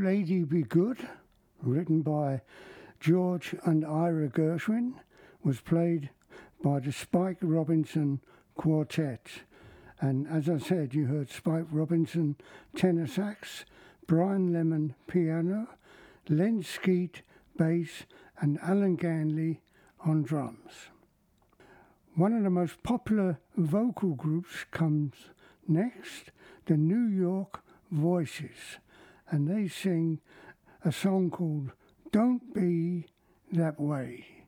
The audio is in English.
Lady Be Good, written by George and Ira Gershwin, was played by the Spike Robinson Quartet. And as I said, you heard Spike Robinson tenor sax, Brian Lemon piano, Len Skeet bass, and Alan Ganley on drums. One of the most popular vocal groups comes next, the New York Voices, and they sing a song called Don't Be That Way.